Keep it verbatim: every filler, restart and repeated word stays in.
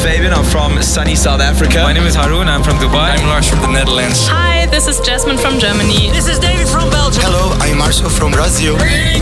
Fabian. I'm from sunny South Africa. My name is Haroon. I'm from Dubai. I'm Lars from the Netherlands. Hi, this is Jasmine from Germany. This is David from Belgium. Hello, I'm Marcel from Brazil. Bring